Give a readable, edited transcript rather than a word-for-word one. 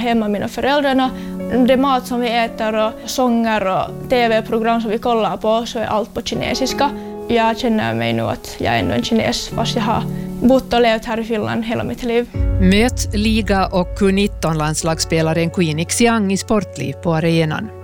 hemma med mina föräldrarna. Det mat som vi äter och sånger och tv-program som vi kollar på så är allt på kinesiska. Jag känner mig nu att jag är ändå en kines fast jag har bott och levt här i Finland hela mitt liv. Möt liga- och U19-landslagsspelaren Queen Xiang i Sportliv på arenan.